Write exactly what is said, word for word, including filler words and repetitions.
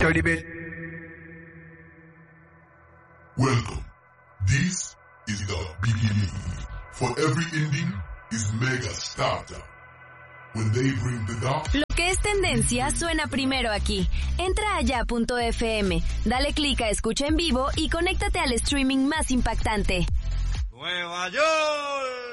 Dirty bit. Welcome. This is the beginning. For every ending is mega startup. When they bring the dark. Lo que es tendencia suena primero aquí. Entra a ya punto f m, dale clic a escucha en vivo y conéctate al streaming más impactante. Nueva York.